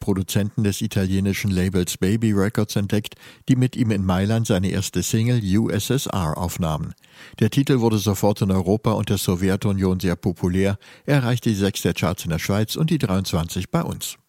Produzenten des italienischen Labels Baby Records entdeckt, die mit ihm in Mailand seine erste Single USSR aufnahmen. Der Titel wurde sofort in Europa und der Sowjetunion sehr populär, er erreichte die 6 der Charts in der Schweiz und die 23 bei uns.